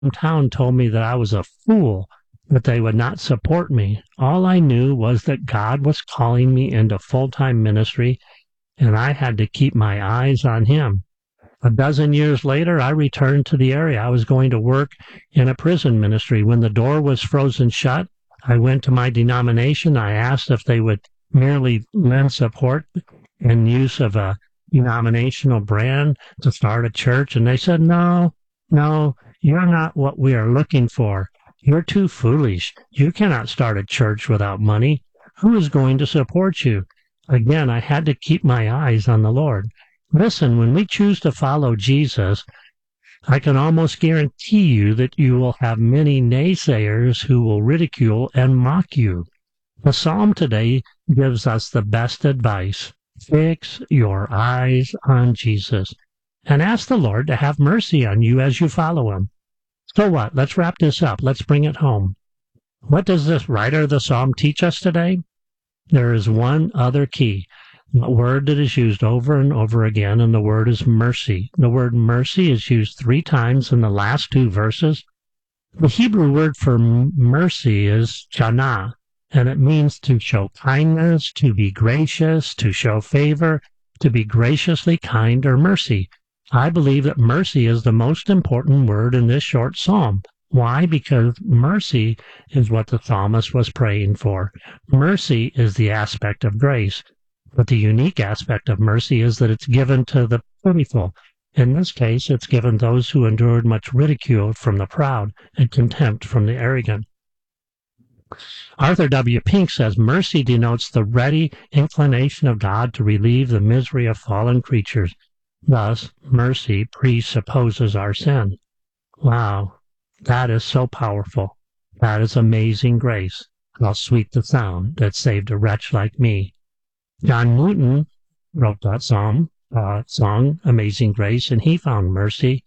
town told me that I was a fool, that they would not support me. All I knew was that God was calling me into full-time ministry, and I had to keep my eyes on Him. A dozen years later, I returned to the area. I was going to work in a prison ministry. When the door was frozen shut, I went to my denomination. I asked if they would merely lend support in use of a denominational brand to start a church, and they said, no, you're not what we are looking for. You're too foolish. You cannot start a church without money. Who is going to support you? Again, I had to keep my eyes on the Lord. Listen, when we choose to follow Jesus, I can almost guarantee you that you will have many naysayers who will ridicule and mock you. The psalm today gives us the best advice. Fix your eyes on Jesus and ask the Lord to have mercy on you as you follow Him. So what? Let's wrap this up. Let's bring it home. What does this writer of the psalm teach us today? There is one other key. A word that is used over and over again, and the word is mercy. The word mercy is used 3 times in the last 2 verses. The Hebrew word for mercy is janah, and it means to show kindness, to be gracious, to show favor, to be graciously kind or mercy. I believe that mercy is the most important word in this short psalm. Why? Because mercy is what the psalmist was praying for. Mercy is the aspect of grace. But the unique aspect of mercy is that it's given to the faithful. In this case, it's given those who endured much ridicule from the proud and contempt from the arrogant. Arthur W. Pink says, mercy denotes the ready inclination of God to relieve the misery of fallen creatures. Thus, mercy presupposes our sin. Wow, that is so powerful. That is amazing grace. How sweet the sound that saved a wretch like me. John Newton wrote that song, Amazing Grace, and he found mercy.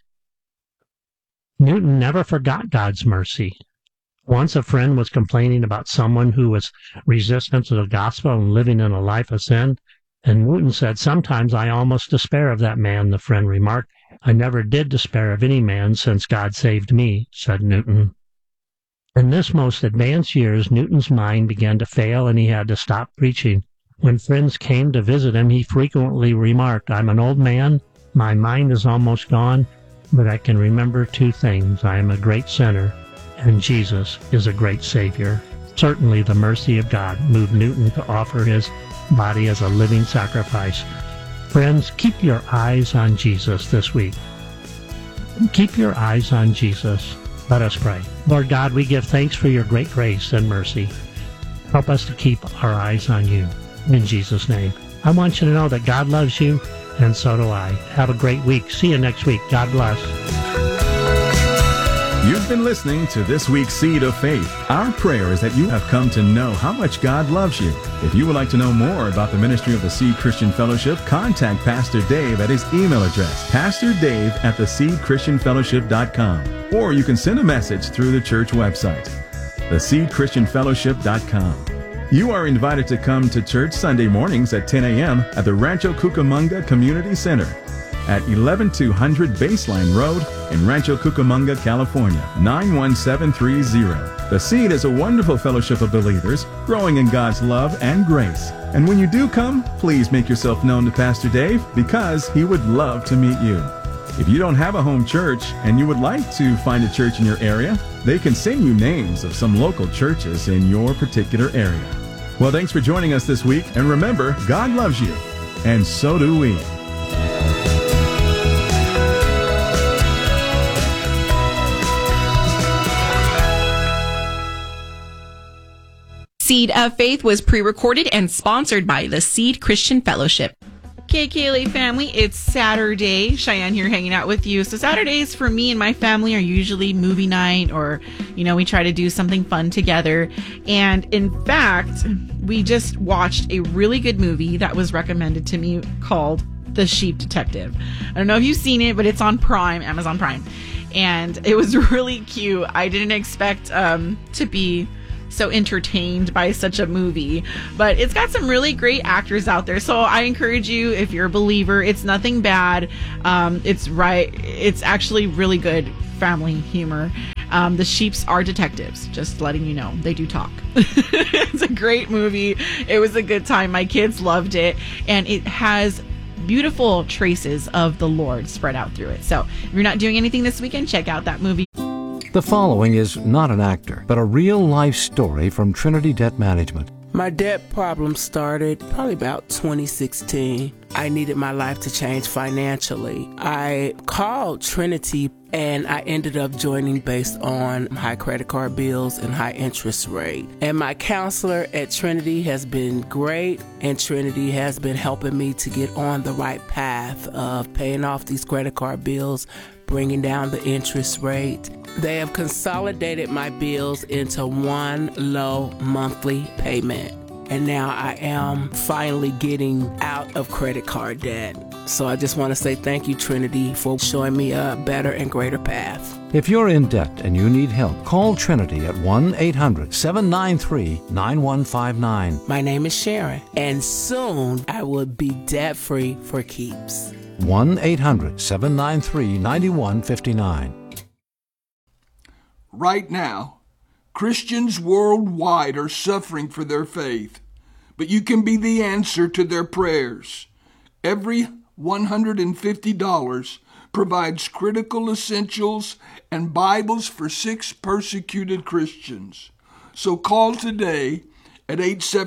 Newton never forgot God's mercy. Once a friend was complaining about someone who was resistant to the gospel and living in a life of sin, and Newton said, sometimes I almost despair of that man. The friend remarked, I never did despair of any man since God saved me, said Newton. In this most advanced years, Newton's mind began to fail and he had to stop preaching. When friends came to visit him, he frequently remarked, I'm an old man, my mind is almost gone, but I can remember 2 things. I am a great sinner, and Jesus is a great Savior. Certainly the mercy of God moved Newton to offer his body as a living sacrifice. Friends, keep your eyes on Jesus this week. Keep your eyes on Jesus. Let us pray. Lord God, we give thanks for your great grace and mercy. Help us to keep our eyes on you. In Jesus' name. I want you to know that God loves you, and so do I. Have a great week. See you next week. God bless. You've been listening to this week's Seed of Faith. Our prayer is that you have come to know how much God loves you. If you would like to know more about the ministry of the Seed Christian Fellowship, contact Pastor Dave at his email address, pastordave@theseedchristianfellowship.com. Or you can send a message through the church website, theseedchristianfellowship.com. You are invited to come to church Sunday mornings at 10 a.m. at the Rancho Cucamonga Community Center at 11200 Baseline Road in Rancho Cucamonga, California, 91730. The Seed is a wonderful fellowship of believers growing in God's love and grace. And when you do come, please make yourself known to Pastor Dave because he would love to meet you. If you don't have a home church and you would like to find a church in your area, they can send you names of some local churches in your particular area. Well, thanks for joining us this week. And remember, God loves you, and so do we. Seed of Faith was pre-recorded and sponsored by the Seed Christian Fellowship. KKLA family, it's Saturday. Cheyenne here hanging out with you. So Saturdays for me and my family are usually movie night or, we try to do something fun together. And in fact, we just watched a really good movie that was recommended to me called The Sheep Detective. I don't know if you've seen it, but it's on Prime, Amazon Prime. And it was really cute. I didn't expect to be so entertained by such a movie, but it's got some really great actors out there. So I encourage you, if you're a believer, it's nothing bad. It's actually really good family humor. The Sheeps are detectives, just letting you know. They do talk. It's a great movie. It was a good time. My kids loved it. And it has beautiful traces of the Lord spread out through it. So if you're not doing anything this weekend, check out that movie. The following is not an actor, but a real-life story from Trinity Debt Management. My debt problem started probably about 2016. I needed my life to change financially. I called Trinity and I ended up joining based on high credit card bills and high interest rate. And my counselor at Trinity has been great, and Trinity has been helping me to get on the right path of paying off these credit card bills, bringing down the interest rate. They have consolidated my bills into one low monthly payment. And now I am finally getting out of credit card debt. So I just want to say thank you, Trinity, for showing me a better and greater path. If you're in debt and you need help, call Trinity at 1-800-793-9159. My name is Sharon, and soon I will be debt-free for keeps. 1-800-793-9159. Right now, Christians worldwide are suffering for their faith, but you can be the answer to their prayers. Every $150 provides critical essentials and Bibles for 6 persecuted Christians. So call today at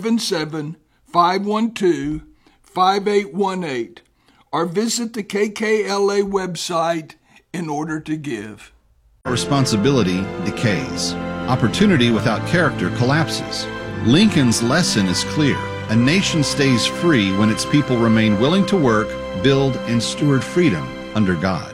877-512-5818 or visit the KKLA website in order to give. Responsibility decays. Opportunity without character collapses. Lincoln's lesson is clear. A nation stays free when its people remain willing to work, build, and steward freedom under God.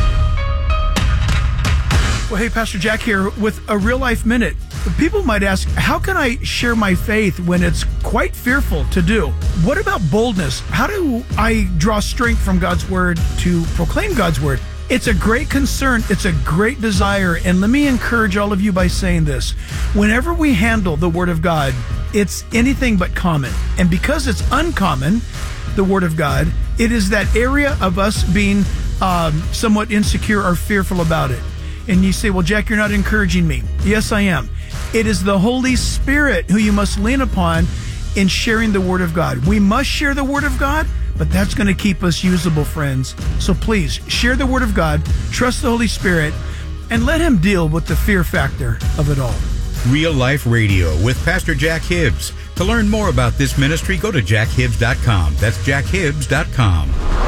Well, hey, Pastor Jack here with a Real Life Minute. People might ask, how can I share my faith when it's quite fearful to do? What about boldness? How do I draw strength from God's Word to proclaim God's Word? It's a great concern. It's a great desire. And let me encourage all of you by saying this. Whenever we handle the Word of God, it's anything but common. And because it's uncommon, the Word of God, it is that area of us being somewhat insecure or fearful about it. And you say, well, Jack, you're not encouraging me. Yes, I am. It is the Holy Spirit who you must lean upon in sharing the Word of God. We must share the Word of God, but that's going to keep us usable, friends. So please, share the Word of God, trust the Holy Spirit, and let Him deal with the fear factor of it all. Real Life Radio with Pastor Jack Hibbs. To learn more about this ministry, go to jackhibbs.com. That's jackhibbs.com.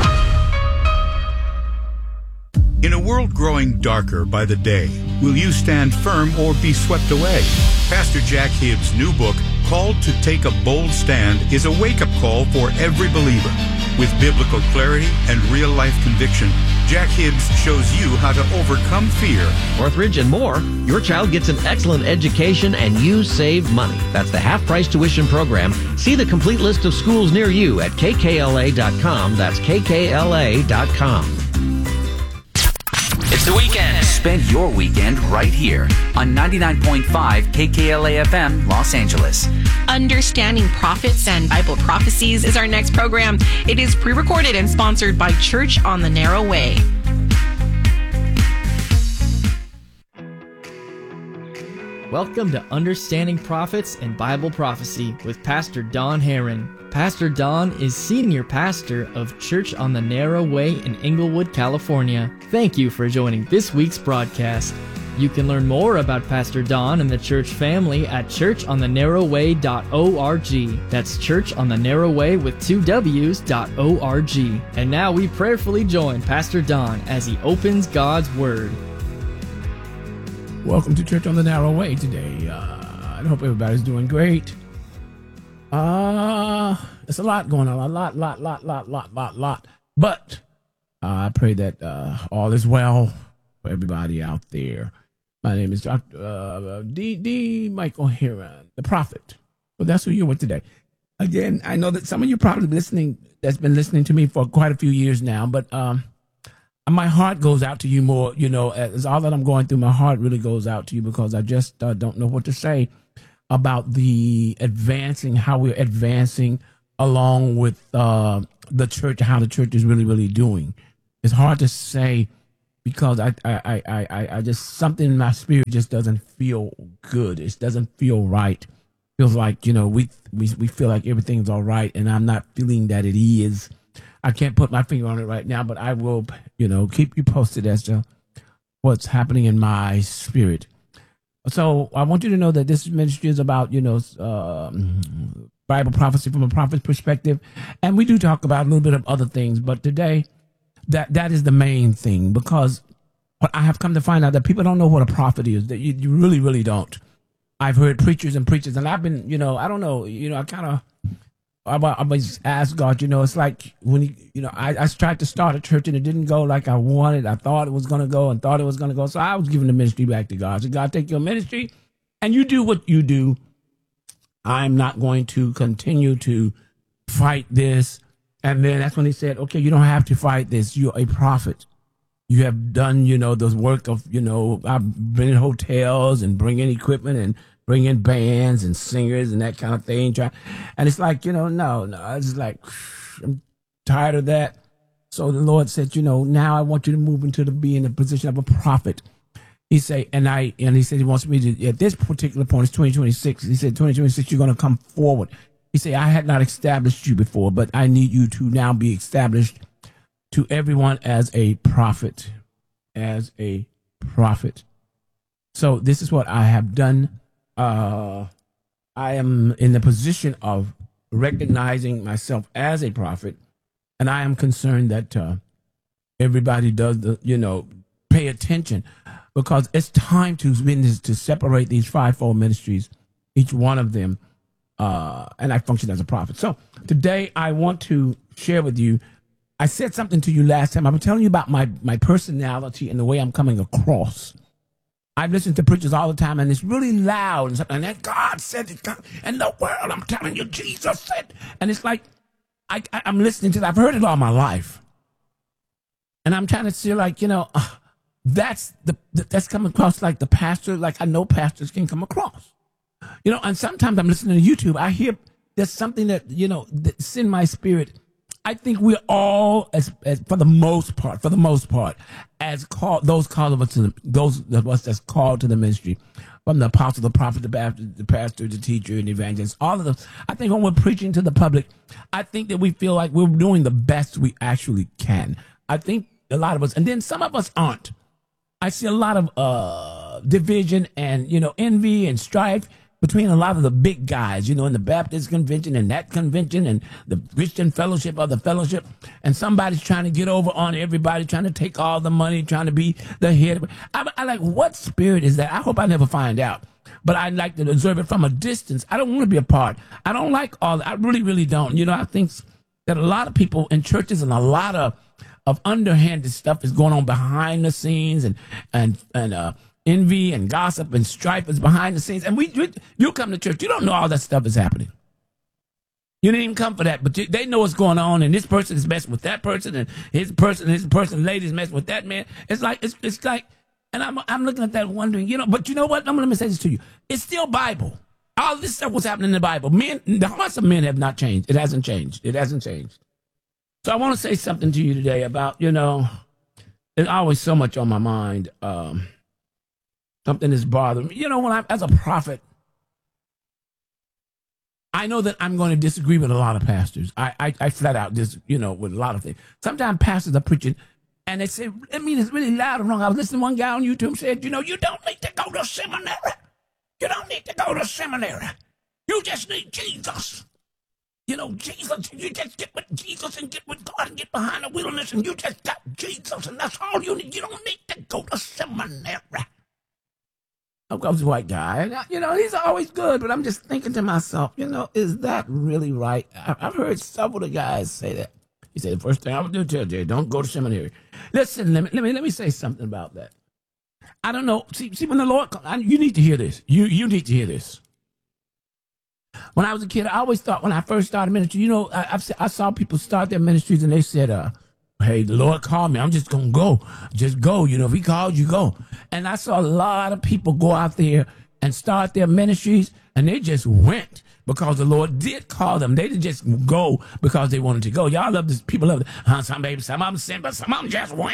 In a world growing darker by the day, will you stand firm or be swept away? Pastor Jack Hibbs' new book, Called to Take a Bold Stand, is a wake-up call for every believer. With biblical clarity and real-life conviction, Jack Hibbs shows you how to overcome fear. Northridge and more. Your child gets an excellent education and you save money. That's the half-price tuition program. See the complete list of schools near you at kkla.com. That's kkla.com. It's the weekend. Spend your weekend right here on 99.5 KKLA FM, Los Angeles. Understanding Prophets and Bible Prophecies is our next program. It is pre-recorded and sponsored by Church on the Narrow Way. Welcome to Understanding Prophets and Bible Prophecy with Pastor Don Herron. Pastor Don is Senior Pastor of Church on the Narrow Way in Inglewood, California. Thank you for joining this week's broadcast. You can learn more about Pastor Don and the church family at churchonthenarrowway.org. That's Church on the Narrow Way with 2 W's.org. And now we prayerfully join Pastor Don as he opens God's Word. Welcome to Church on the Narrow Way today. I hope everybody's doing great. It's a lot going on, a lot. But I pray that all is well for everybody out there. My name is Dr. D. Michael Herron, the prophet. Well, that's who you're with today. Again, I know that some of you probably that's been listening to me for quite a few years now, but my heart goes out to you more, as all that I'm going through, my heart really goes out to you because I just don't know what to say about how we're advancing along with the church, how the church is really, really doing. It's hard to say because I just, something in my spirit just doesn't feel good. It doesn't feel right. Feels like, we feel like everything's all right, and I'm not feeling that it is. I can't put my finger on it right now, but I will, keep you posted as to what's happening in my spirit. So I want you to know that this ministry is about, Bible prophecy from a prophet's perspective. And we do talk about a little bit of other things, but today that is the main thing, because what I have come to find out that people don't know what a prophet is, that you really, really don't. I've heard preachers, and I've been, I don't know, I always ask God, it's like when I tried to start a church and it didn't go like I wanted. I thought it was going to go and thought it was going to go. So I was giving the ministry back to God. I said, God, take your ministry and you do what you do. I'm not going to continue to fight this. And then that's when he said, okay, you don't have to fight this. You're a prophet. You have done, the work of, I've been in hotels and bringing equipment and bring in bands and singers and that kind of thing. And it's like, no. It's like, I'm tired of that. So the Lord said, now I want you to move into be in the position of a prophet. He said, and he said he wants me to, at this particular point, it's 2026. He said, 2026, you're going to come forward. He said, I had not established you before, but I need you to now be established to everyone as a prophet, So this is what I have done. I am in the position of recognizing myself as a prophet, and I am concerned that everybody does pay attention, because it's time to separate these fivefold ministries, each one of them, and I function as a prophet. So today I want to share with you. I said something to you last time. I'm telling you about my personality and the way I'm coming across. I've listened to preachers all the time, and it's really loud and something. And then God said it, and the world, I'm telling you, Jesus said. And it's like I'm listening to that. I've heard it all my life, and I'm trying to see, like, that's coming across like the pastor, like I know pastors can come across, And sometimes I'm listening to YouTube. I hear there's something that that's in my spirit. I think we're all, as for the most part, as called, those of us that's called to the ministry, from the apostle, the prophet, the pastor, the teacher, and the evangelist, all of them. I think when we're preaching to the public, I think that we feel like we're doing the best we actually can. I think a lot of us, and then some of us aren't. I see a lot of division and envy and strife between a lot of the big guys, in the Baptist convention and that convention and the Christian fellowship of the fellowship. And somebody's trying to get over on everybody, trying to take all the money, trying to be the head. I like, what spirit is that? I hope I never find out. But I like to observe it from a distance. I don't want to be a part. I don't like all that. I really, really don't. I think that a lot of people in churches and a lot of underhanded stuff is going on behind the scenes, and envy and gossip and strife is behind the scenes. And you come to church, you don't know all that stuff is happening. You didn't even come for that, but they know what's going on, and this person is messing with that person, and his person, lady's messing with that man. It's like, and I'm looking at that wondering, but you know what? Let me say this to you. It's still Bible. All this stuff was happening in the Bible. The hearts of men have not changed. It hasn't changed. So I want to say something to you today about, there's always so much on my mind. Something is bothering me. When as a prophet, I know that I'm going to disagree with a lot of pastors. I flat out with a lot of things. Sometimes pastors are preaching, and they say, it's really loud and wrong. I was listening to one guy on YouTube said, you don't need to go to seminary. You don't need to go to seminary. You just need Jesus. Jesus, you just get with Jesus and get with God and get behind the wilderness, and you just got Jesus, and that's all you need. You don't need to go to seminary. Of course, a white guy, he's always good, but I'm just thinking to myself, is that really right? I've heard several of the guys say that. He said, the first thing I would do, tell Jay, don't go to seminary. Listen, let me say something about that. I don't know. See, when the Lord comes, you need to hear this. You need to hear this. When I was a kid, I always thought when I first started ministry, I saw people start their ministries and they said, hey, the Lord called me. I'm just going to go. Just go. If he called you, go. And I saw a lot of people go out there and start their ministries, and they just went because the Lord did call them. They didn't just go because they wanted to go. Y'all love this. People love it. Some of them sent, but some of them just went.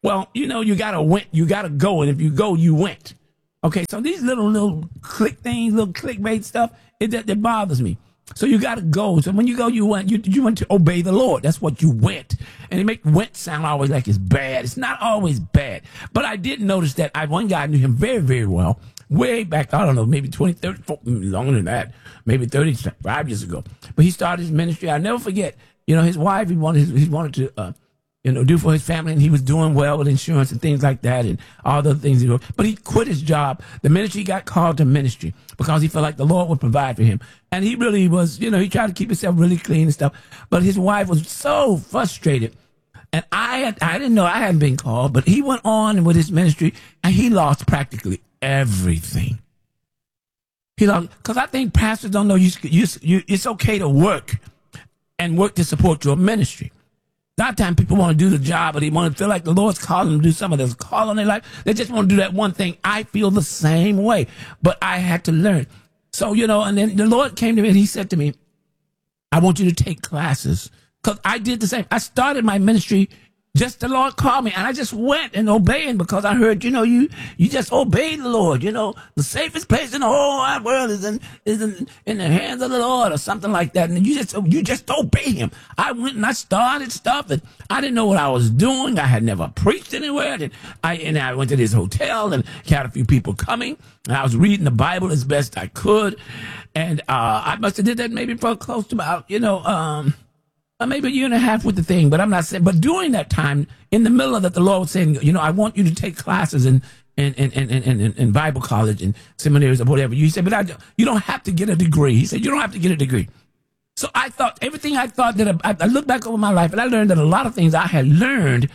Well, you gotta go, and if you go, you went. Okay, so these little click things, little clickbait stuff, that bothers me. So you gotta go. So when you go, you went to obey the Lord. That's what you went. And they make went sound always like it's bad. It's not always bad. But I did notice that one guy knew him very, very well, way back, I don't know, maybe 20, 30, 40, longer than that, maybe 35 years ago. But he started his ministry. I'll never forget, his wife, he wanted to, do for his family, and he was doing well with insurance and things like that and all the things he wrote. But he quit his job. The ministry, he got called to ministry because he felt like the Lord would provide for him. And he really was, he tried to keep himself really clean and stuff. But his wife was so frustrated. And I didn't know I hadn't been called, but he went on with his ministry, and he lost practically everything. Because I think pastors don't know it's okay to work and work to support your ministry. A lot of times people want to do the job, but they want to feel like the Lord's calling them to do some of this call on their life. They just want to do that one thing. I feel the same way, but I had to learn. So, and then the Lord came to me and he said to me, I want you to take classes. Because I did the same. I started my ministry, just the Lord called me, and I just went and obeyed because I heard, you just obey the Lord. The safest place in the whole wide world is in the hands of the Lord or something like that. And you just obey him. I went and I started stuff, and I didn't know what I was doing. I had never preached anywhere. And I went to this hotel and had a few people coming. And I was reading the Bible as best I could. And I must have did that maybe for close to about, maybe a year and a half with the thing, but I'm not saying. But during that time, in the middle of that, the Lord was saying, I want you to take classes in Bible college and seminaries or whatever. He said, but you don't have to get a degree. He said, you don't have to get a degree. So I thought that I looked back over my life, and I learned that a lot of things I had learned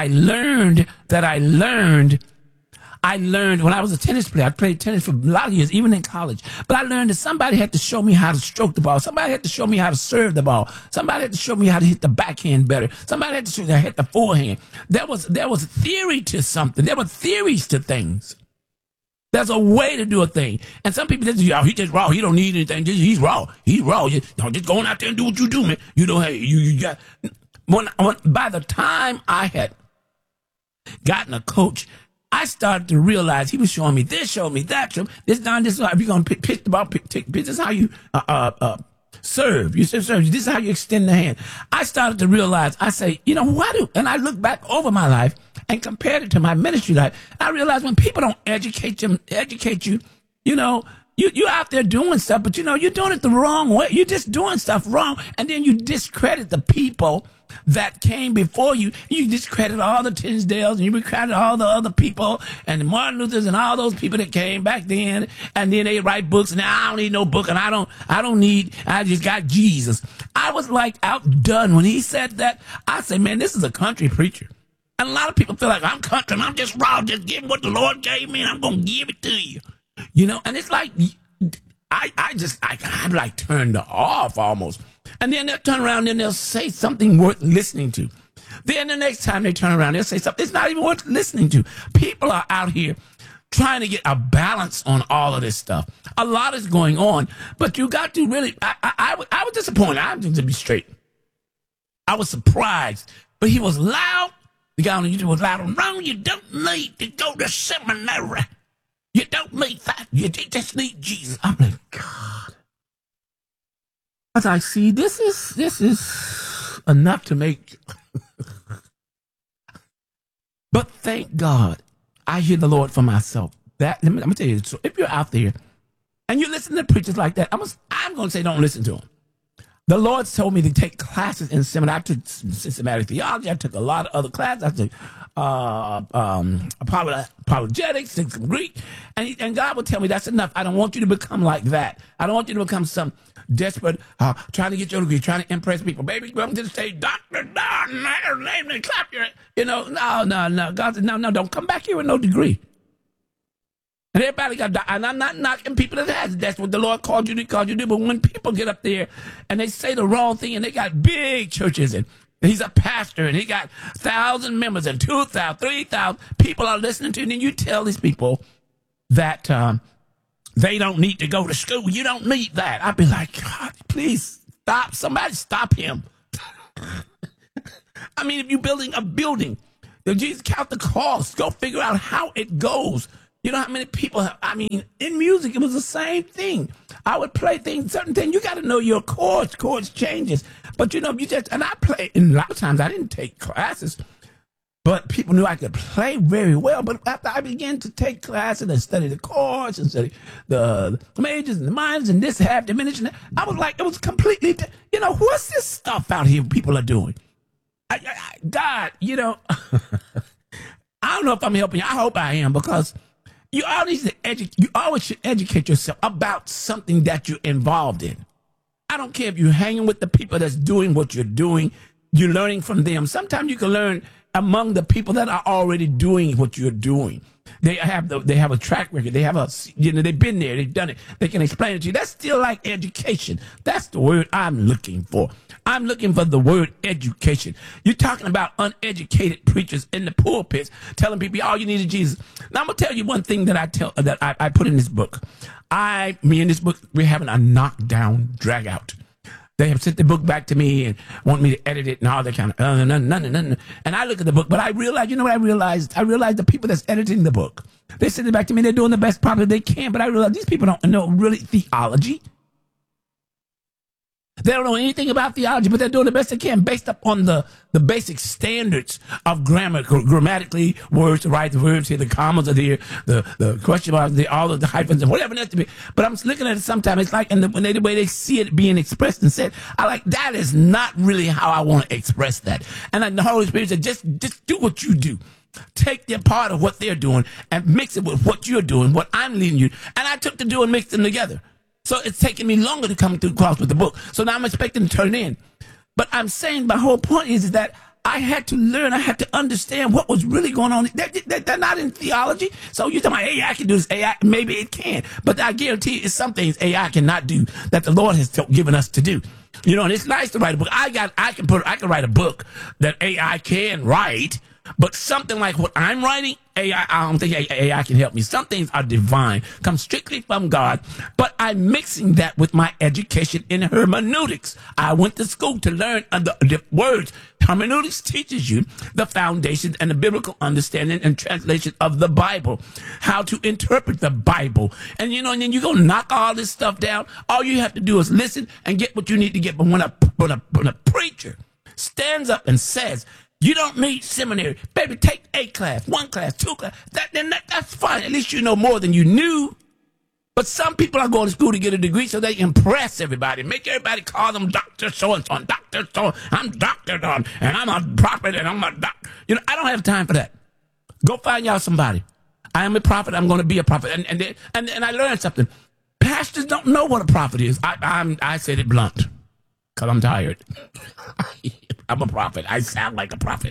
I learned when I was a tennis player. I played tennis for a lot of years, even in college. But I learned that somebody had to show me how to stroke the ball. Somebody had to show me how to serve the ball. Somebody had to show me how to hit the backhand better. Somebody had to show me how to hit the forehand. There was theory to something. There were theories to things. There's a way to do a thing. And some people say, he just raw. He don't need anything. He's raw. He's raw. Just go on out there and do what you do, man. You got. By the time I had gotten a coach, I started to realize he was showing me this, showing me that. This, if you're going to pitch the ball, this is how you serve. You serve. This is how you extend the hand. I started to realize, I say, and I look back over my life and compared it to my ministry life. I realized when people don't educate you, you're out there doing stuff, but you're doing it the wrong way. You're just doing stuff wrong. And then you discredit the people that came before you. You discredit all the Tinsdales, and you discredit all the other people and the Martin Luthers and all those people that came back then. And then they write books, and I don't need no book, and I just got Jesus. I was like outdone when he said that. I said, man, this is a country preacher. And a lot of people feel like I'm country and I'm just raw, just give what the Lord gave me and I'm going to give it to you. And it's like, I'm like turned off almost. And then they'll turn around and they'll say something worth listening to. Then the next time they turn around, they'll say something it's not even worth listening to. People are out here trying to get a balance on all of this stuff. A lot is going on, but you got to really, I was disappointed. I'm just to be straight. I was surprised, but he was loud. The guy on the YouTube was loud and wrong. You don't need to go to seminary. You don't need that. You just need Jesus. I'm like, God. As I see, this is enough to make. But thank God, I hear the Lord for myself. I'm gonna tell you, so if you're out there and you listen to preachers like that, I'm gonna say don't listen to them. The Lord told me to take classes in seminary. I took systematic theology. I took a lot of other classes. I took apologetics, took some Greek. And God would tell me that's enough. I don't want you to become like that. I don't want you to become some desperate, trying to get your degree, trying to impress people. Baby, welcome to the stage. Dr. Don, name, clap your, no. God said, no, don't come back here with no degree. And everybody got, and I'm not knocking people that has it. That's what the Lord called you to do. But when people get up there and they say the wrong thing and they got big churches and he's a pastor and he got 1,000 members and 2,000, 3,000 people are listening to, and then you tell these people that they don't need to go to school. You don't need that. I'd be like, God, please stop. Somebody stop him. I mean, if you're building a building, Jesus count the cost. Go figure out how it goes. You know how many people have, I mean, in music, it was the same thing. I would play things, certain things. You got to know your chords changes. But, you know, and I play, and a lot of times I didn't take classes, but people knew I could play very well. But after I began to take classes and study the chords and study the majors and the minors and this half diminished, I was like, it was completely, you know, what's this stuff out here people are doing? God, you know, I don't know if I'm helping you. I hope I am, because you always should educate yourself about something that you're involved in. I don't care if you're hanging with the people that's doing what you're doing. You're learning from them. Sometimes you can learn among the people that are already doing what you're doing. They have a track record. They have they've been there. They've done it. They can explain it to you. That's still like education. That's the word I'm looking for. I'm looking for the word education. You're talking about uneducated preachers in the pulpits telling people all you need is Jesus. Now I'm gonna tell you one thing that I put in this book. Me and this book, we're having a knockdown, drag out. They have sent the book back to me and want me to edit it and all that kind of And I look at the book, but I realize, you know what I realized? I realized the people that's editing the book, they send it back to me. They're doing the best probably they can, but I realize these people don't know really theology. They don't know anything about theology, but they're doing the best they can based upon the basic standards of grammar, grammatically, words to write, the verbs here, the commas are there, the question marks, all of the hyphens and whatever it has to be. But I'm looking at it sometimes, it's like, and the way they see it being expressed and said, I like, that is not really how I want to express that. And then the Holy Spirit said, just do what you do. Take their part of what they're doing and mix it with what you're doing, what I'm leading you. And I took the two and mixed them together. So it's taking me longer to come through across with the book. So now I'm expecting to turn it in. But I'm saying my whole point is that I had to learn, I had to understand what was really going on. They're not in theology. So you're talking about AI can do this, AI, maybe it can. But I guarantee you, it's some things AI cannot do that the Lord has given us to do. You know, and it's nice to write a book. I can write a book that AI can write, but something like what I'm writing, AI, I don't think AI can help me. Some things are divine, come strictly from God, but I'm mixing that with my education in hermeneutics. I went to school to learn the words. Hermeneutics teaches you the foundations and the biblical understanding and translation of the Bible, how to interpret the Bible. And, you know, and then you go knock all this stuff down. All you have to do is listen and get what you need to get. But when a preacher stands up and says, you don't need seminary. Baby, take a class, 1 class, 2 class. That's fine. At least you know more than you knew. But some people are going to school to get a degree so they impress everybody. Make everybody call them Dr. So-and-so, Dr. So. I'm Dr. Don, and I'm a prophet, and I'm a doctor. You know, I don't have time for that. Go find y'all somebody. I am a prophet. I'm going to be a prophet. And I learned something. Pastors don't know what a prophet is. I said it blunt because I'm tired. I'm a prophet. I sound like a prophet.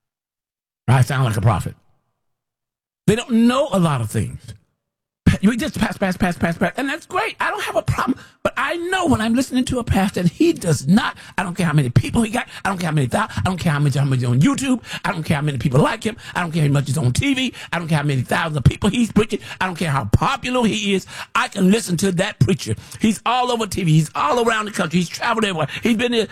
I sound like a prophet. They don't know a lot of things. You just pass. And that's great. I don't have a problem. But I know when I'm listening to a pastor, he does not, I don't care how many people he got. I don't care how many thousands. I don't care how much on YouTube. I don't care how many people like him. I don't care how much he's on TV. I don't care how many thousands of people he's preaching. I don't care how popular he is. I can listen to that preacher. He's all over TV. He's all around the country. He's traveled everywhere. He's been to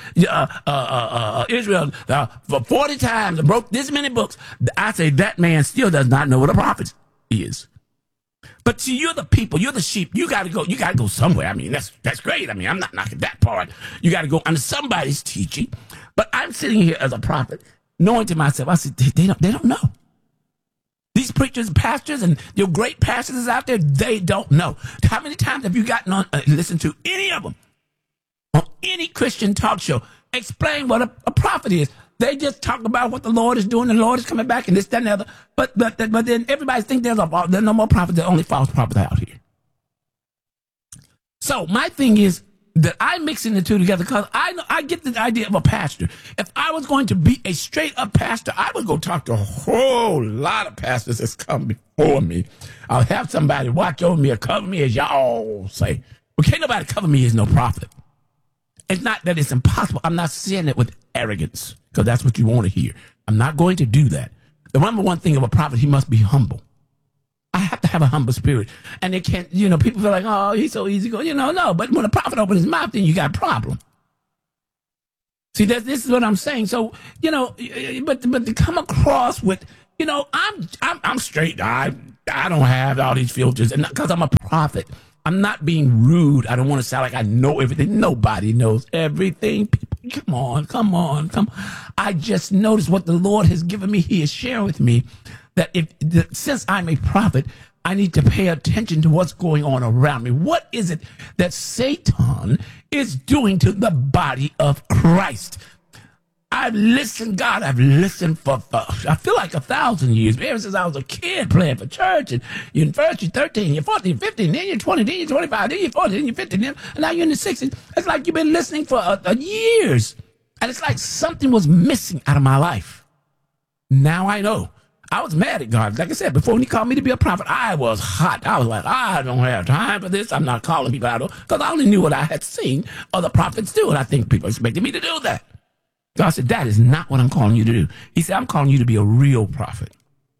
Israel for 40 times and wrote this many books. I say that man still does not know what a prophet is. But see, you're the people, you're the sheep. You gotta go somewhere. I mean, that's great. I mean, I'm not knocking that part. You gotta go under somebody's teaching. But I'm sitting here as a prophet, knowing to myself, I said, they don't know. These preachers, pastors, and your great pastors out there, they don't know. How many times have you gotten on, listened to any of them on any Christian talk show explain what a prophet is? They just talk about what the Lord is doing. The Lord is coming back and this, that, and the other. But then everybody thinks there's no more prophets. There's only false prophets out here. So my thing is that I'm mixing the two together because I get the idea of a pastor. If I was going to be a straight up pastor, I would go talk to a whole lot of pastors that's come before me. I'll have somebody watch over me or cover me, as y'all say. But can't nobody cover me as no prophet. It's not that it's impossible. I'm not saying it with arrogance because that's what you want to hear. I'm not going to do that. The number one thing of a prophet, he must be humble. I have to have a humble spirit. And they can't, people feel like, oh, he's so easy going. No. But when a prophet opens his mouth, then you got a problem. See, this is what I'm saying. So, you know, but to come across with, you know, I'm straight. I don't have all these filters, and because I'm a prophet. I'm not being rude. I don't want to sound like I know everything. Nobody knows everything. People, come on. I just noticed what the Lord has given me. He is sharing with me that since I'm a prophet, I need to pay attention to what's going on around me. What is it that Satan is doing to the body of Christ? I've listened, God, I've listened for I feel like 1,000 years. Ever since I was a kid playing for church, and you're first, you're 13, you're 14, you're 15, then you're 20, then you're 25, then you're 40, then you're 50, and now you're in the 60s. It's like you've been listening for years. And it's like something was missing out of my life. Now I know. I was mad at God. Like I said, before when he called me to be a prophet, I was hot. I was like, I don't have time for this. I'm not calling people out, because I only knew what I had seen other prophets do, and I think people expected me to do that. God said, that is not what I'm calling you to do. He said, I'm calling you to be a real prophet.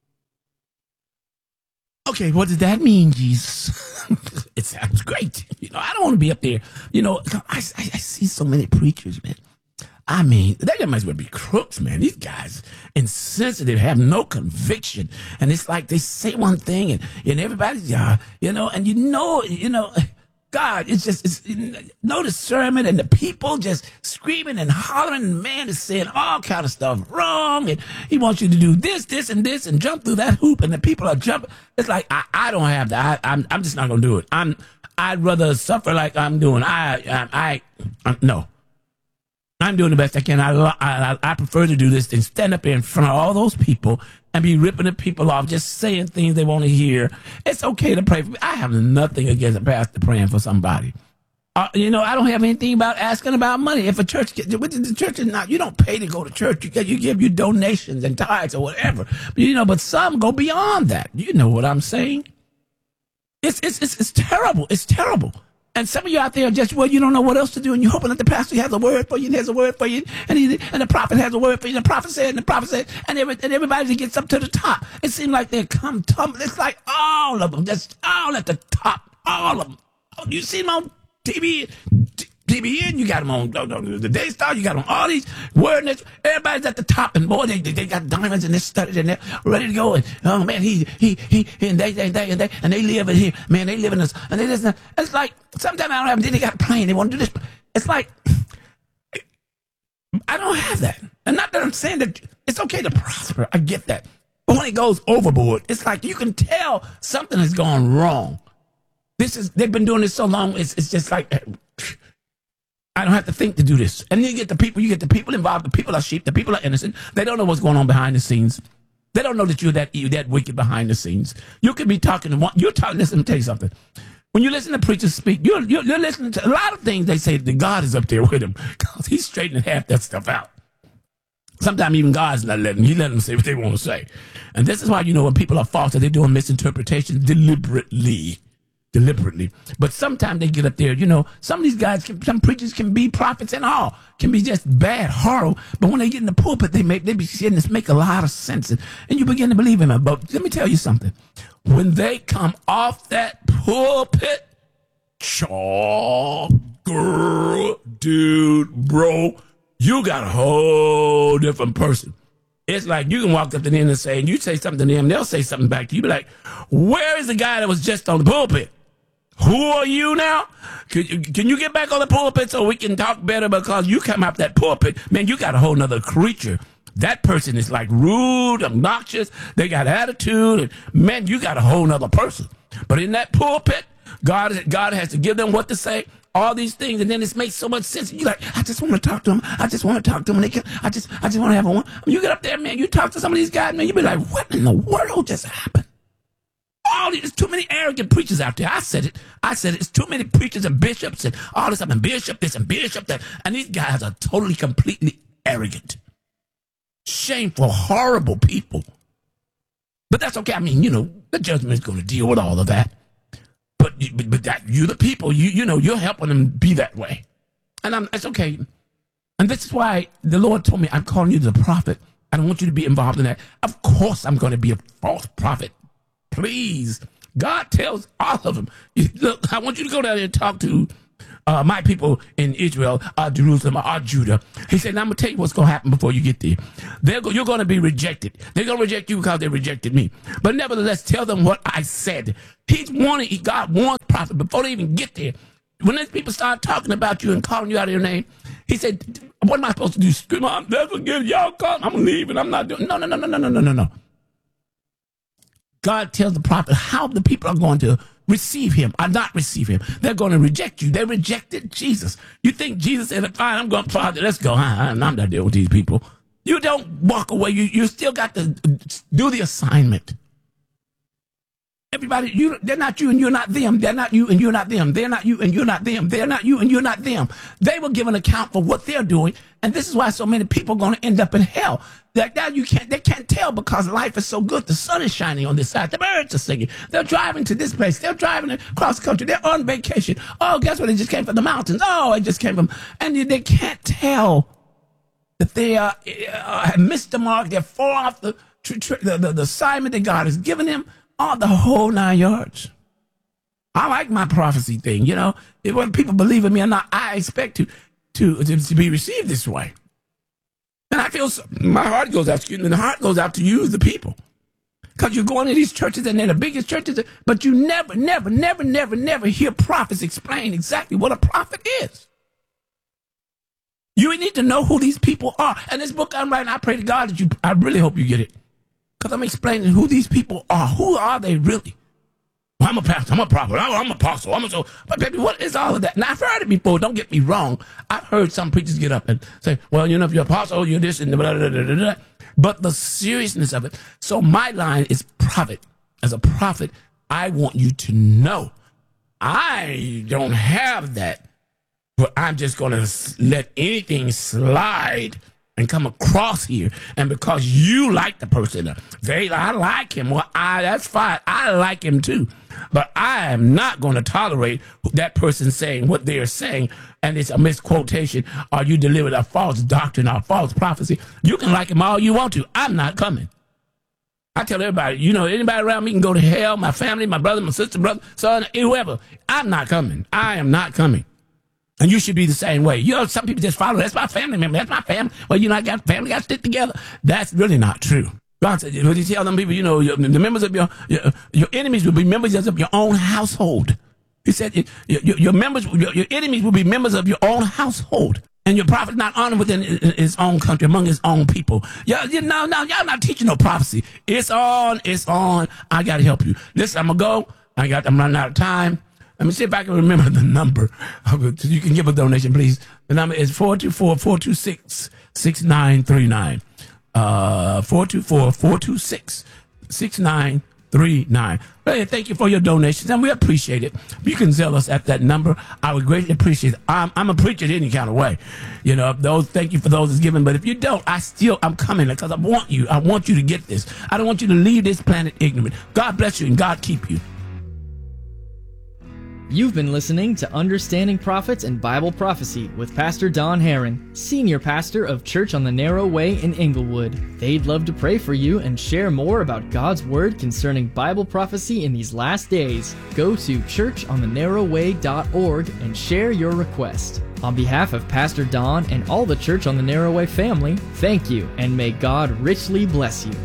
Okay, what does that mean, Jesus? It sounds great. You know, I don't want to be up there. You know, I see so many preachers, man. I mean, they might as well be crooks, man. These guys, insensitive, have no conviction. And it's like they say one thing and everybody's, you know, and you know, God, it's no discernment, and the people just screaming and hollering, and man is saying all kind of stuff wrong, and he wants you to do this, and this, and jump through that hoop, and the people are jumping. It's like, I don't have that. I'm just not going to do it. I'd rather suffer like I'm doing. No. I'm doing the best I can. I prefer to do this than stand up in front of all those people and be ripping the people off, just saying things they want to hear. It's okay to pray for me. I have nothing against a pastor praying for somebody. You know, I don't have anything about asking about money. If a church, the church is not, you don't pay to go to church. You give your donations and tithes or whatever. But, you know, but some go beyond that. You know what I'm saying? It's terrible. It's terrible. And some of you out there just, well, you don't know what else to do, and you're hoping that the pastor has a word for you, and has a word for you, and the prophet has a word for you, and the prophet said, and everybody gets up to the top. It seems like they come tumbling. It's like all of them, just all at the top, all of them. Oh, you see them on TBN, you got them on the Daystar, you got them on all these wordness. Everybody's at the top, and boy, they got diamonds and they're studded and they're ready to go. And oh man, he and they live in here. Man, they live in this, and they listen. It's like sometimes I don't have. Then they got a plane. They want to do this. It's like I don't have that. And not that I'm saying that it's okay to prosper. I get that, but when it goes overboard, it's like you can tell something has gone wrong. They've been doing this so long. It's just like. I don't have to think to do this. And you get the people involved. The people are sheep. The people are innocent. They don't know what's going on behind the scenes. They don't know that you're that wicked behind the scenes. You could be talking to one. Listen, let me tell you something. When you listen to preachers speak, you're listening to a lot of things they say that God is up there with them, because he's straightening half that stuff out. Sometimes even God's not letting them. He let them say what they want to say. And this is why, you know, when people are false, they're doing misinterpretations deliberately. But sometimes they get up there, you know, some of these guys, some preachers can be prophets and all, can be just bad, horrible. But when they get in the pulpit, they be saying this make a lot of sense. And you begin to believe in them. But let me tell you something. When they come off that pulpit, girl, dude, bro, you got a whole different person. It's like you can walk up to them and say, and you say something to them, they'll say something back to you. Be like, where is the guy that was just on the pulpit? Who are you now? Can you get back on the pulpit so we can talk better, because you come out that pulpit, man, you got a whole nother creature. That person is like rude, obnoxious. They got attitude. And man, you got a whole nother person. But in that pulpit, God has to give them what to say, all these things, and then it makes so much sense. You're like, I just want to talk to them. I just want to talk to them. I just want to have one. You get up there, man, you talk to some of these guys, man, you be like, what in the world just happened? There's too many arrogant preachers out there. I said it. It's too many preachers and bishops and all this stuff, and bishop this and bishop that. And these guys are totally, completely arrogant. Shameful, horrible people. But that's okay. I mean, you know, the judgment is going to deal with all of that. But that you, the people, you know, you're helping them be that way. And it's okay. And this is why the Lord told me, I'm calling you the prophet. I don't want you to be involved in that. Of course I'm going to be a false prophet. Please. God tells all of them, look, I want you to go down there and talk to my people in Israel are Jerusalem, are Judah. He said, now I'm going to tell you what's going to happen before you get there. You're going to be rejected. They're going to reject you because they rejected me. But nevertheless, tell them what I said. God warns prophets before they even get there. When these people start talking about you and calling you out of your name, he said, what am I supposed to do? Scream, I'm never give y'all call. I'm leaving. I'm not doing. No. God tells the prophet how the people are going to receive him or not receive him. They're going to reject you. They rejected Jesus. You think Jesus said, fine, I'm going to Father, let's go. I'm not dealing with these people. You don't walk away. You still got to do the assignment. Everybody, they're not you and you're not them. They're not you and you're not them. They're not you and you're not them. They're not you and you're not them. They will give an account for what they're doing. And this is why so many people are going to end up in hell. They can't tell because life is so good. The sun is shining on this side. The birds are singing. They're driving to this place. They're driving across the country. They're on vacation. Oh, guess what? They just came from the mountains. Oh, it just came from, and they can't tell that they have missed the mark. They're far off the assignment that God has given them. On the whole 9 yards. I like my prophecy thing, Whether people believe in me or not, I expect to be received this way. And I feel my heart goes out to you, and the heart goes out to you, the people. Because you're going to these churches, and they're the biggest churches, but you never hear prophets explain exactly what a prophet is. You need to know who these people are. And this book I'm writing, I pray to God that I really hope you get it. Because I'm explaining who these people are. Who are they really? Well, I'm a pastor. I'm a prophet. I'm an apostle. But baby, what is all of that? Now, I've heard it before. Don't get me wrong. I've heard some preachers get up and say, well, if you're an apostle, you're this and blah, blah, blah, blah, blah. But the seriousness of it. So my line is prophet. As a prophet, I want you to know I don't have that. But I'm just going to let anything slide and come across here, and because you like the person, I like him. Well, that's fine. I like him too, but I am not going to tolerate that person saying what they're saying, and it's a misquotation, or you delivered a false doctrine or a false prophecy. You can like him all you want to. I'm not coming. I tell everybody, anybody around me can go to hell. My family, my brother, my sister, brother, son, whoever. I'm not coming. I am not coming. And you should be the same way. Some people just follow. That's my family member. That's my family. Well, I got family, got to stick together. That's really not true. God said, when you tell them people, the members of your enemies will be members of your own household. He said, your enemies will be members of your own household. And your prophet not honored within his own country, among his own people. Y'all not teaching no prophecy. It's on. I got to help you. Listen, I'm going to go. I'm running out of time. Let me see if I can remember the number. You can give a donation, please. The number is 424-426-6939. 424-426-6939. Hey, thank you for your donations, and we appreciate it. You can zell us at that number. I would greatly appreciate it. I'm a preacher in any kind of way. Thank you for those that's given. But if you don't, I'm coming because I want you. I want you to get this. I don't want you to leave this planet ignorant. God bless you, and God keep you. You've been listening to Understanding Prophets and Bible Prophecy with Pastor Don Herron, Senior Pastor of Church on the Narrow Way in Inglewood. They'd love to pray for you and share more about God's Word concerning Bible prophecy in these last days. Go to churchonthenarrowway.org and share your request. On behalf of Pastor Don and all the Church on the Narrow Way family, thank you, and may God richly bless you.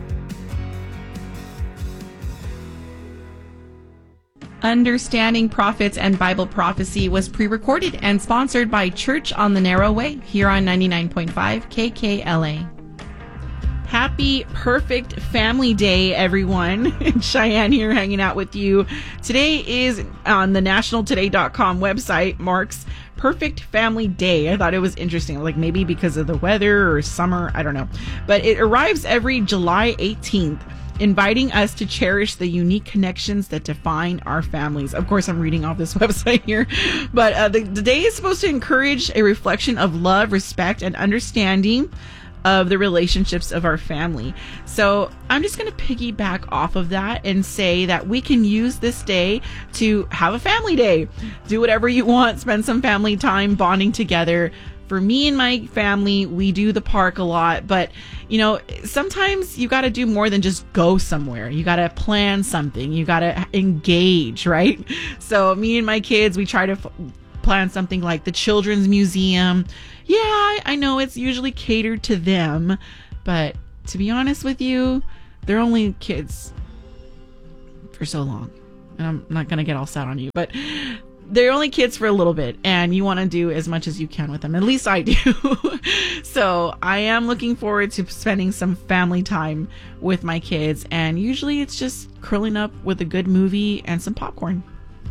Understanding Prophets and Bible Prophecy was pre-recorded and sponsored by Church on the Narrow Way here on 99.5 KKLA. Happy Perfect Family Day, everyone. Cheyenne here hanging out with you. Today is on the nationaltoday.com website, marks Perfect Family Day. I thought it was interesting, like maybe because of the weather or summer, I don't know. But it arrives every July 18th. Inviting us to cherish the unique connections that define our families. Of course, I'm reading off this website here, but the day is supposed to encourage a reflection of love, respect, and understanding of the relationships of our family. So I'm just going to piggyback off of that and say that we can use this day to have a family day. Do whatever you want, spend some family time bonding together. For me and my family, we do the park a lot, but sometimes you got to do more than just go somewhere. You got to plan something. You got to engage, right? So me and my kids, we try to plan something like the Children's Museum. Yeah, I know it's usually catered to them, but to be honest with you, they're only kids for so long. And I'm not going to get all sad on you, but they're only kids for a little bit, and you want to do as much as you can with them. At least I do. So I am looking forward to spending some family time with my kids, and usually it's just curling up with a good movie and some popcorn.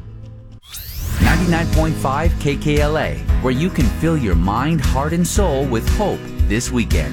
99.5 KKLA, where you can fill your mind, heart, and soul with hope this weekend.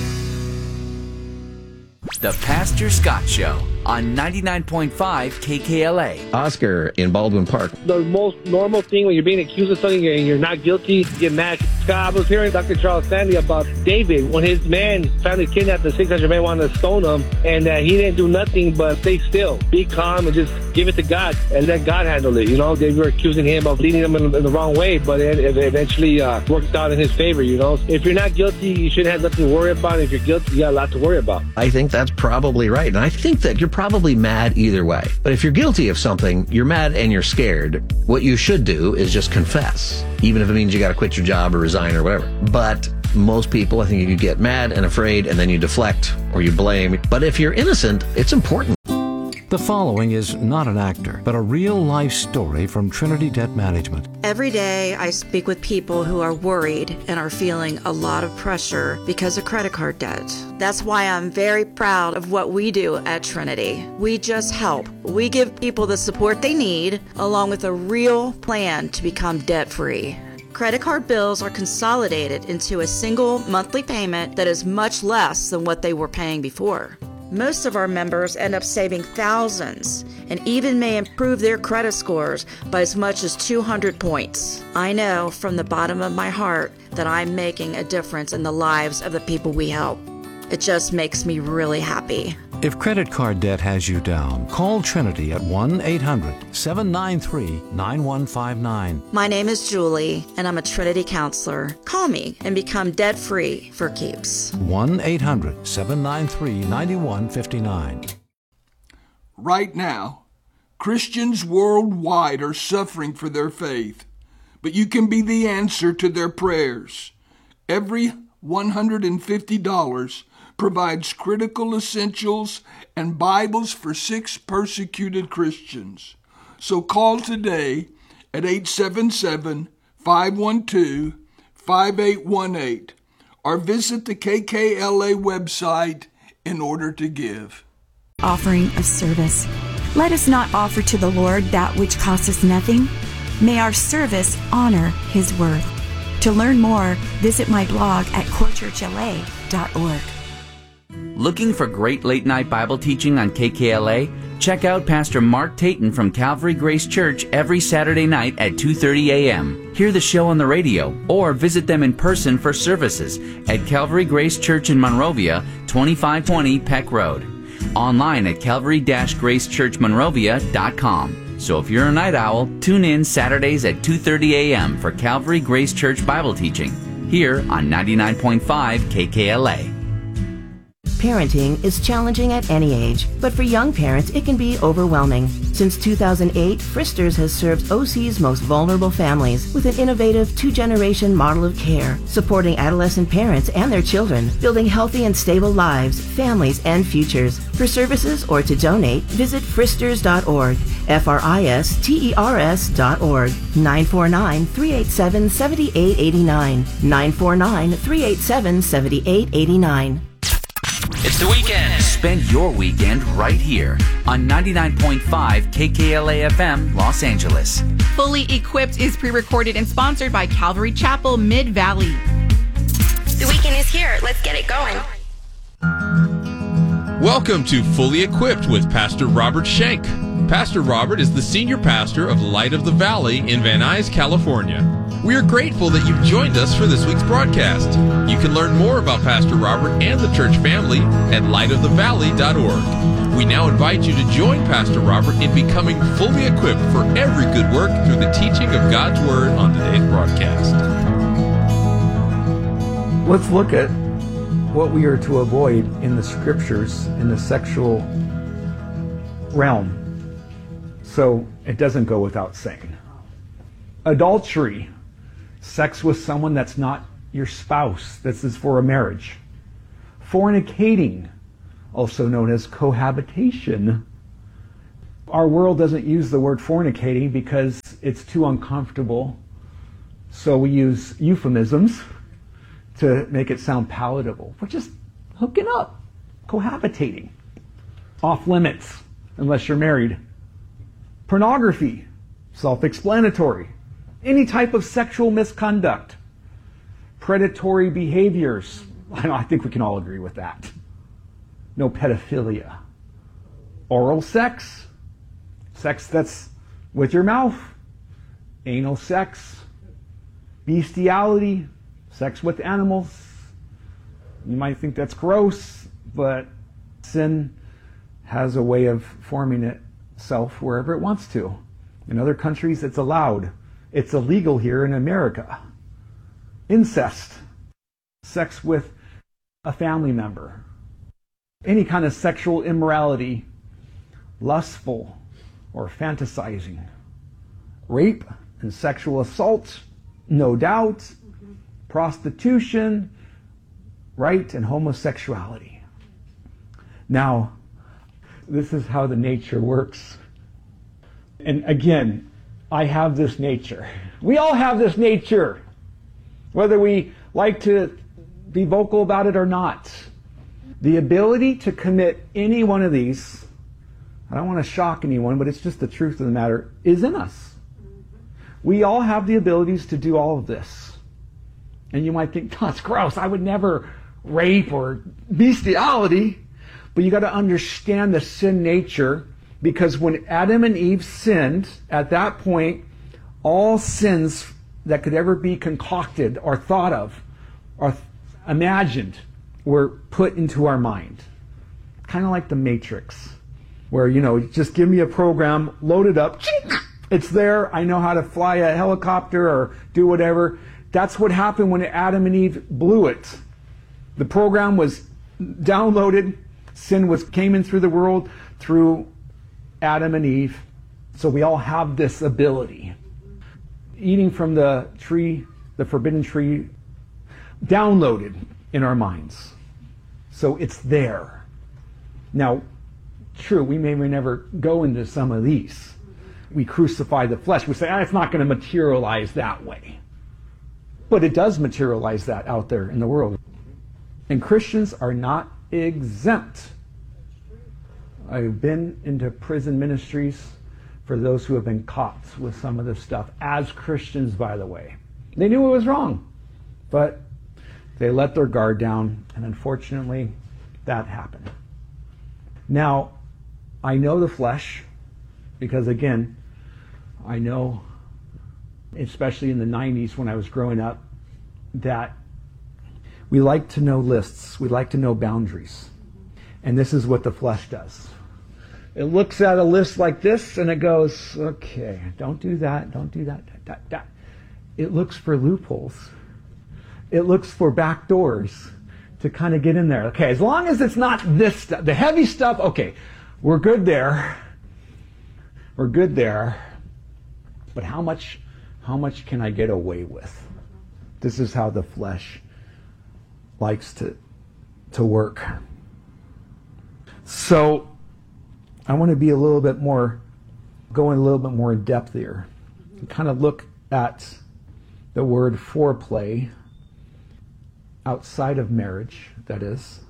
The Pastor Scott Show on 99.5 KKLA. Oscar in Baldwin Park. The most normal thing when you're being accused of something and you're not guilty, you get mad. Scott, I was hearing Dr. Charles Stanley about David when his man family kidnapped the 600 men, wanted to stone him, and he didn't do nothing but stay still, be calm, and just give it to God and let God handle it. You know, they were accusing him of leading them in the wrong way, but it eventually worked out in his favor. You know, if you're not guilty, you shouldn't have nothing to worry about. If you're guilty, you got a lot to worry about. I think that's probably right, and I think that you're probably mad either way. But if you're guilty of something, you're mad and you're scared. What you should do is just confess, even if it means you got to quit your job or resign or whatever. But most people, I think you get mad and afraid, and then you deflect or you blame. But if you're innocent, it's important. The following is not an actor, but a real-life story from Trinity Debt Management. Every day, I speak with people who are worried and are feeling a lot of pressure because of credit card debt. That's why I'm very proud of what we do at Trinity. We just help. We give people the support they need, along with a real plan to become debt-free. Credit card bills are consolidated into a single monthly payment that is much less than what they were paying before. Most of our members end up saving thousands and even may improve their credit scores by as much as 200 points. I know from the bottom of my heart that I'm making a difference in the lives of the people we help. It just makes me really happy. If credit card debt has you down, call Trinity at 1-800-793-9159. My name is Julie, and I'm a Trinity counselor. Call me and become debt-free for keeps. 1-800-793-9159. Right now, Christians worldwide are suffering for their faith, but you can be the answer to their prayers. Every $150 provides critical essentials and Bibles for 6 persecuted Christians. So call today at 877-512-5818 or visit the KKLA website in order to give. Offering of service. Let us not offer to the Lord that which costs us nothing. May our service honor His worth. To learn more, visit my blog at corechurchla.org. Looking for great late-night Bible teaching on KKLA? Check out Pastor Mark Tayton from Calvary Grace Church every Saturday night at 2:30 a.m. Hear the show on the radio or visit them in person for services at Calvary Grace Church in Monrovia, 2520 Peck Road. Online at calvary-gracechurchmonrovia.com. So if you're a night owl, tune in Saturdays at 2:30 a.m. for Calvary Grace Church Bible teaching here on 99.5 KKLA. Parenting is challenging at any age, but for young parents, it can be overwhelming. Since 2008, Fristers has served OC's most vulnerable families with an innovative 2-generation model of care, supporting adolescent parents and their children, building healthy and stable lives, families, and futures. For services or to donate, visit fristers.org, fristers.org, 949-387-7889, 949-387-7889. It's the weekend. Spend your weekend right here on 99.5 KKLA FM, Los Angeles. Fully Equipped is pre-recorded and sponsored by Calvary Chapel Mid-Valley. The weekend is here. Let's get it going. Welcome to Fully Equipped with Pastor Robert Schenk. Pastor Robert is the senior pastor of Light of the Valley in Van Nuys, California. We are grateful that you've joined us for this week's broadcast. You can learn more about Pastor Robert and the church family at lightofthevalley.org. We now invite you to join Pastor Robert in becoming fully equipped for every good work through the teaching of God's Word on today's broadcast. Let's look at what we are to avoid in the scriptures in the sexual realm. So it doesn't go without saying. Adultery, sex with someone that's not your spouse. This is for a marriage. Fornicating, also known as cohabitation. Our world doesn't use the word fornicating because it's too uncomfortable. So we use euphemisms to make it sound palatable. We're just hooking up, cohabitating. Off limits, unless you're married. Pornography, self-explanatory. Any type of sexual misconduct. Predatory behaviors. I think we can all agree with that. No pedophilia. Oral sex. Sex that's with your mouth. Anal sex. Bestiality. Sex with animals. You might think that's gross, but sin has a way of forming itself wherever it wants to. In other countries, it's allowed. It's illegal here in America. Incest. Sex with a family member. Any kind of sexual immorality. Lustful or fantasizing. Rape and sexual assault, no doubt. Prostitution, right, and homosexuality. Now, this is how the nature works. And again, I have this nature. We all have this nature, whether we like to be vocal about it or not. The ability to commit any one of these, I don't want to shock anyone, but it's just the truth of the matter, is in us. We all have the abilities to do all of this. And you might think, that's gross, I would never rape or bestiality. But you got to understand the sin nature, because when Adam and Eve sinned, at that point, all sins that could ever be concocted or thought of or imagined were put into our mind. Kind of like the Matrix, where, just give me a program, load it up, it's there, I know how to fly a helicopter or do whatever. That's what happened when Adam and Eve blew it. The program was downloaded. Sin came in through the world through Adam and Eve. So we all have this ability. Eating from the tree, the forbidden tree, downloaded in our minds. So it's there. Now, true, we may never go into some of these. We crucify the flesh. We say, it's not going to materialize that way. But it does materialize that out there in the world. And Christians are not exempt. I've been into prison ministries for those who have been caught with some of this stuff, as Christians, by the way. They knew it was wrong, but they let their guard down, and unfortunately, that happened. Now, I know the flesh, because again, I know, especially in the 90s when I was growing up, that we like to know lists. We like to know boundaries. And this is what the flesh does. It looks at a list like this and it goes, okay, don't do that, don't do that. It looks for loopholes. It looks for back doors to kind of get in there. Okay, as long as it's not this stuff, the heavy stuff, okay, we're good there. We're good there. But how much can I get away with? This is how the flesh likes to work. So I want to be going a little bit more in depth here. And kind of look at the word foreplay outside of marriage, that is.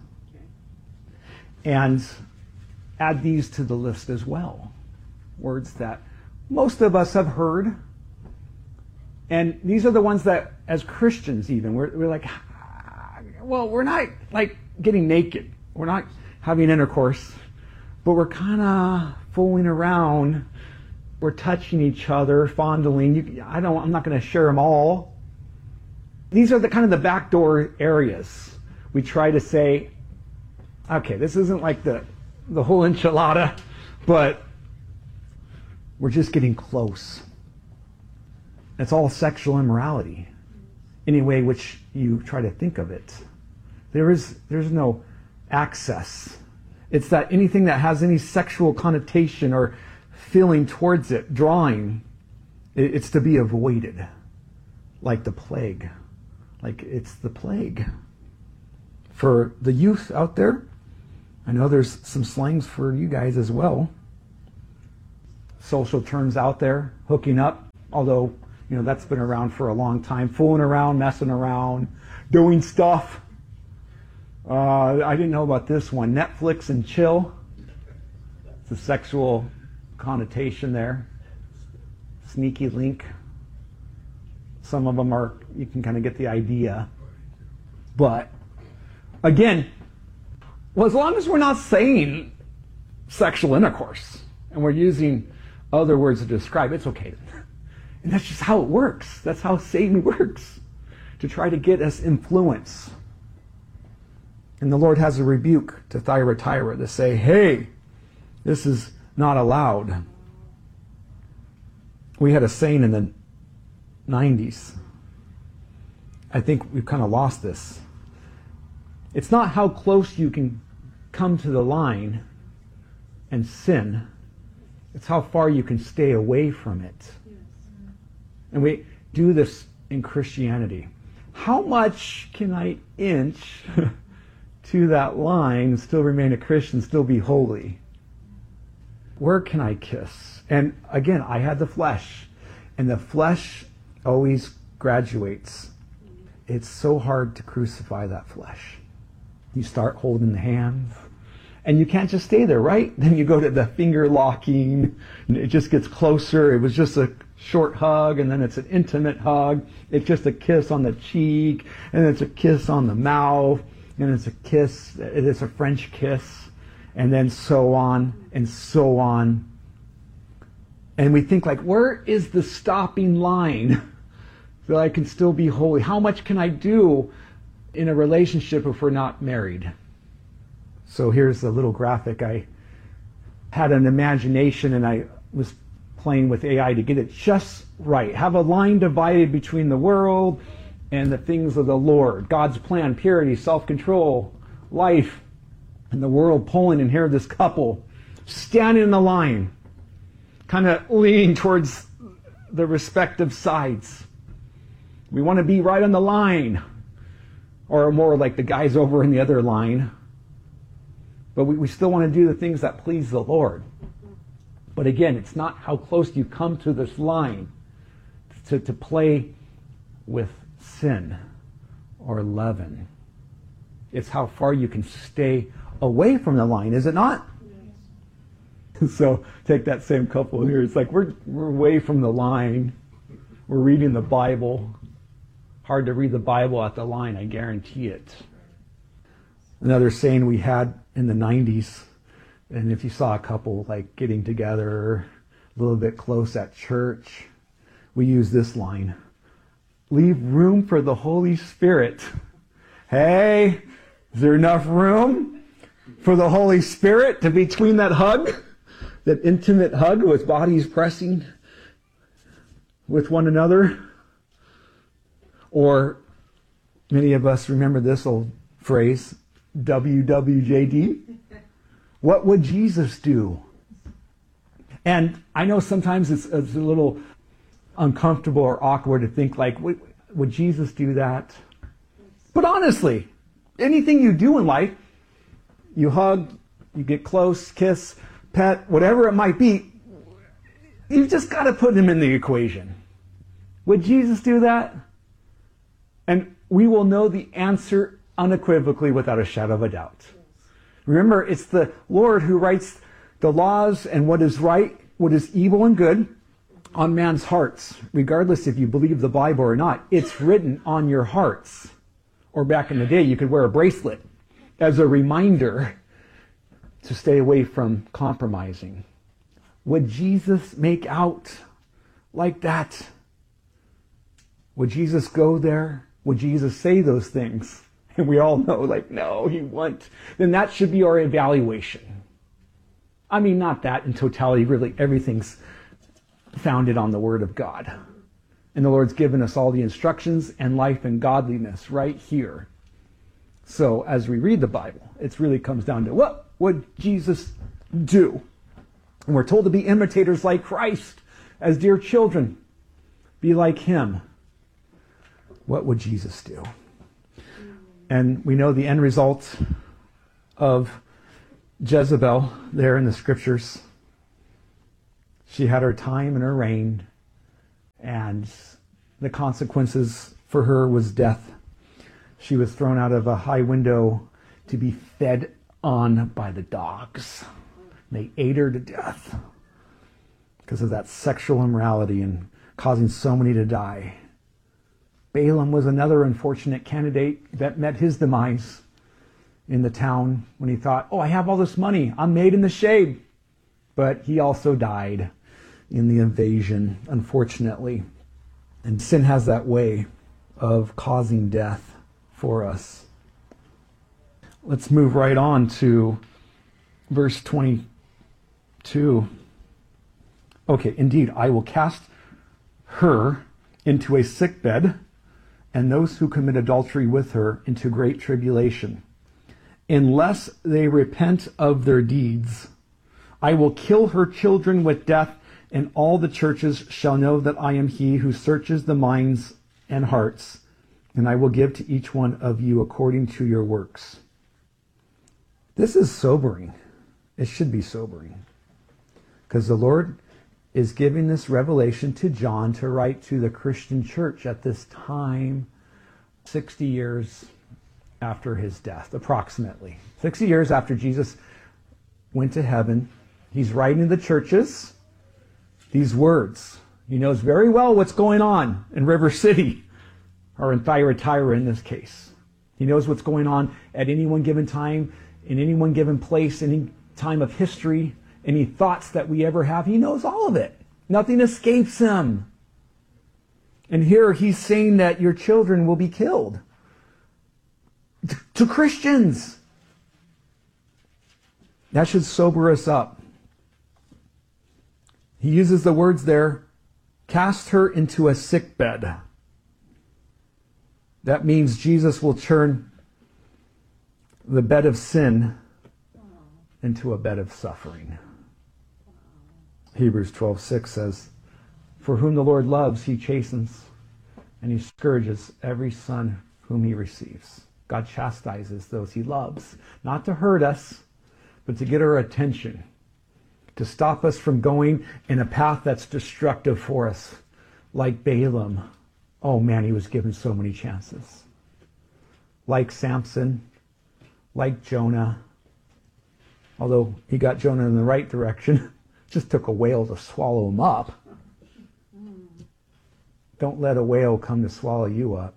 And add these to the list as well. Words that most of us have heard. And these are the ones that, as Christians even, we're like, well, we're not like getting naked. We're not having intercourse. But we're kind of fooling around. We're touching each other, fondling. I'm not going to share them all. These are the kind of the backdoor areas. We try to say, okay, this isn't like the whole enchilada, but we're just getting close. It's all sexual immorality, any way which you try to think of it. There's no access. It's that anything that has any sexual connotation or feeling towards it, drawing, It's to be avoided, like the plague. Like it's the plague. For the youth out there, I know there's some slangs for you guys as well. Social terms out there, hooking up, although, that's been around for a long time. Fooling around, messing around, doing stuff. I didn't know about this one. Netflix and chill. It's a sexual connotation there. Sneaky link. Some of them are, you can kind of get the idea. But, again, as long as we're not saying sexual intercourse, and we're using other words to describe, it's okay. And that's just how it works. That's how Satan works, to try to get us influence. And the Lord has a rebuke to Thyatira to say, hey, this is not allowed. We had a saying in the 90s. I think we've kind of lost this. It's not how close you can come to the line and sin. It's how far you can stay away from it. And we do this in Christianity. How much can I inch to that line and still remain a Christian, still be holy? Where can I kiss? And again, I had the flesh. And the flesh always graduates. It's so hard to crucify that flesh. You start holding the hands. And you can't just stay there, right? Then you go to the finger locking. And it just gets closer. It was just a short hug, and then it's an intimate hug. It's just a kiss on the cheek, and it's a kiss on the mouth, and it's a kiss. It's a French kiss, and then so on and so on. And we think like, where is the stopping line that I can still be holy? How much can I do in a relationship if we're not married? So here's a little graphic. I had an imagination, and I was playing with AI to get it just right. Have a line divided between the world and the things of the Lord. God's plan, purity, self-control, life, and the world pulling. And here this couple standing in the line, kind of leaning towards the respective sides. We want to be right on the line, or more like the guys over in the other line. But we still want to do the things that please the Lord. But again, it's not how close you come to this line to play with sin or leaven. It's how far you can stay away from the line, is it not? Yes. So take that same couple here. It's like we're away from the line. We're reading the Bible. Hard to read the Bible at the line, I guarantee it. Another saying we had in the 90s, and if you saw a couple like getting together a little bit close at church, we use this line: leave room for the Holy Spirit. Hey, is there enough room for the Holy Spirit to between that hug, that intimate hug with bodies pressing with one another? Or many of us remember this old phrase, WWJD. What would Jesus do? And I know sometimes it's a little uncomfortable or awkward to think like, would Jesus do that? But honestly, anything you do in life, you hug, you get close, kiss, pet, whatever it might be, you've just got to put him in the equation. Would Jesus do that? And we will know the answer unequivocally without a shadow of a doubt. Remember, it's the Lord who writes the laws and what is right, what is evil and good on man's hearts, regardless if you believe the Bible or not. It's written on your hearts. Or back in the day, you could wear a bracelet as a reminder to stay away from compromising. Would Jesus make out like that? Would Jesus go there? Would Jesus say those things? And we all know, like, no, he won't. Then that should be our evaluation. I mean, not that in totality, really, everything's founded on the Word of God. And the Lord's given us all the instructions and life and godliness right here. So as we read the Bible, it really comes down to what would Jesus do? And we're told to be imitators like Christ as dear children. be like him, what would Jesus do? And we know the end result of Jezebel there in the scriptures. She had her time and her reign, and the consequences for her was death. She was thrown out of a high window to be fed on by the dogs. They ate her to death because of that sexual immorality and causing so many to die. Balaam was another unfortunate candidate that met his demise in the town when he thought, oh, I have all this money, I'm made in the shade. But he also died in the invasion, unfortunately. And sin has that way of causing death for us. Let's move right on to verse 22. Okay, indeed, I will cast her into a sickbed, and those who commit adultery with her into great tribulation. Unless they repent of their deeds, I will kill her children with death, and all the churches shall know that I am he who searches the minds and hearts, and I will give to each one of you according to your works. This is sobering. It should be sobering, because the Lord is giving this revelation to John to write to the Christian church at this time, 60 years after his death, approximately. 60 years after Jesus went to heaven, he's writing to the churches these words. He knows very well what's going on in River City, or in Thyatira in this case. He knows what's going on at any one given time, in any one given place, any time of history, any thoughts that we ever have. He knows all of it. Nothing escapes him. And here he's saying that your children will be killed. To Christians. That should sober us up. He uses the words there, cast her into a sickbed. That means Jesus will turn the bed of sin into a bed of suffering. Hebrews 12:6 says, for whom the Lord loves, he chastens, and he scourges every son whom he receives. God chastises those he loves, not to hurt us, but to get our attention, to stop us from going in a path that's destructive for us, like Balaam. Oh man, he was given so many chances. Like Samson, like Jonah, although he got Jonah in the right direction, just took a whale to swallow him up. Don't let a whale come to swallow you up.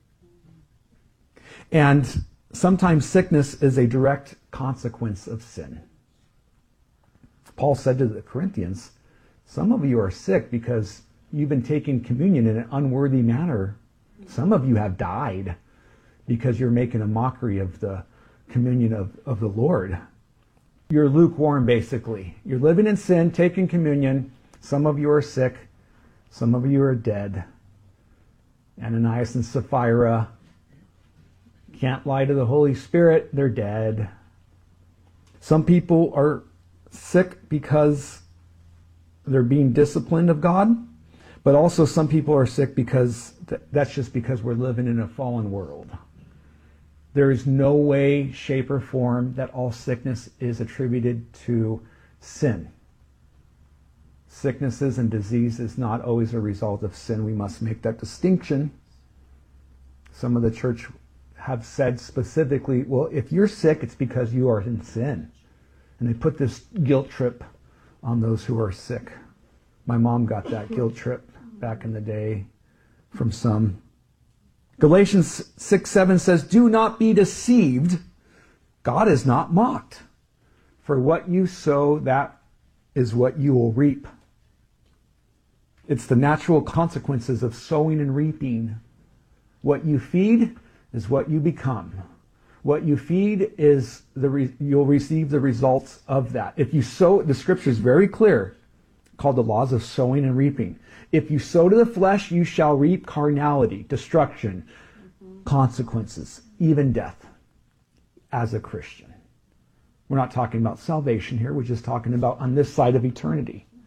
And sometimes sickness is a direct consequence of sin. Paul said to the Corinthians, some of you are sick because you've been taking communion in an unworthy manner. Some of you have died because you're making a mockery of the communion of the Lord. You're lukewarm, basically. You're living in sin, taking communion. Some of you are sick. Some of you are dead. Ananias and Sapphira can't lie to the Holy Spirit. They're dead. Some people are sick because they're being disciplined of God. But also some people are sick because that's just because we're living in a fallen world. There is no way, shape, or form that all sickness is attributed to sin. Sicknesses and disease is not always a result of sin. We must make that distinction. Some of the church have said specifically, well, if you're sick, it's because you are in sin. And they put this guilt trip on those who are sick. My mom got that guilt trip back in the day from some. Galatians 6:7 says, do not be deceived. God is not mocked. For what you sow, that is what you will reap. It's the natural consequences of sowing and reaping. What you feed is what you become. What you feed is you'll receive the results of that. If you sow, the scripture is very clear, called the laws of sowing and reaping. If you sow to the flesh, you shall reap carnality, destruction, consequences, even death as a Christian. We're not talking about salvation here. We're just talking about on this side of eternity.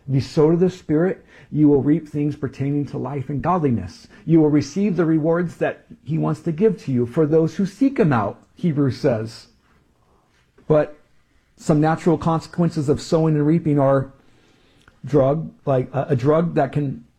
If you sow to the Spirit, you will reap things pertaining to life and godliness. You will receive the rewards that he wants to give to you for those who seek him out, Hebrews says. But some natural consequences of sowing and reaping are a drug that can